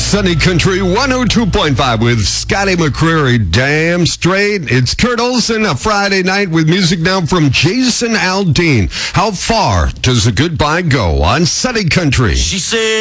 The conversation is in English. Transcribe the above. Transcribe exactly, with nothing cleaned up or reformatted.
Sunny Country one oh two point five with Scotty McCreery. Damn straight. It's Kurt Olson, a Friday night with music now from Jason Aldean. How far does a goodbye go on Sunny Country? She said.